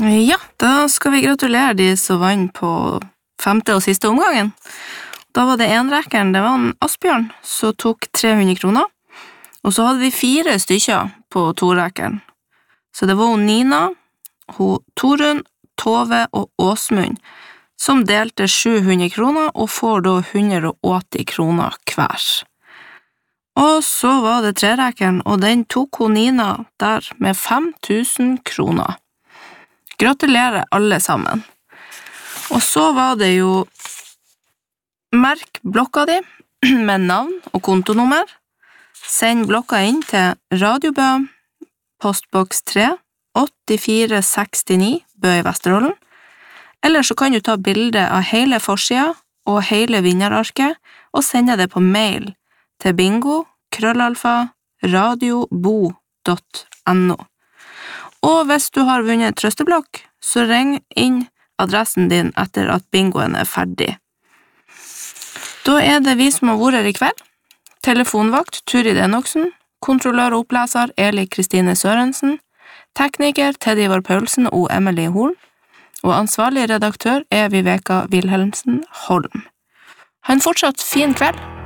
Ja, da skal vi gratulere de som vant på femte og siste omgangen. Da var det enrekkeren, det var en Asbjørn, som tok 300 kroner. Og så hadde vi 4 stykker på torekkeren. Så det var Nina, Torunn, Tove og Åsmund, som delte 700 kroner og får da 180 kroner hver. Og så var det trerekkeren, og den tok Nina der med 5000 kroner. Gratulerer alle sammen. Og så var det jo merk blokka di med navn og kontonummer. Send blokka inn til Radio Bø, postboks 3, 8469 Bø i Vesterålen. Eller så kan du ta bilde av hele forsida og hele vinnerarket og sende det på mail til bingo@radiobo.no. Og hvis du har vunnet trøsteblokk, så ring inn adressen din etter at bingoen er ferdig. Da er det vi som har vært her i kveld. Telefonvakt Turid Enoksen, kontrollør og oppleser Eli Kristine Sørensen, tekniker Teddy Ivar Paulsen og Emily Horn, og ansvarlig redaktør er Viveka Wilhelmsen Holm. Ha en fortsatt fin kveld!